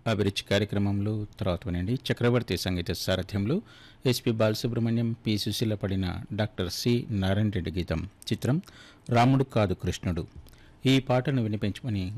అభిరుచి కార్యక్రమంలో తర్వాత వినండి చక్రవర్తి సంగీత సారథ్యంలో ఎస్పి బాలసుబ్రహ్మణ్యం పి సుశీల పడిన డాక్టర్ సి నారాయణ రెడ్డి గీతం చిత్రం రాముడు కాదు కృష్ణుడు. ఈ పాటను వినిపించమని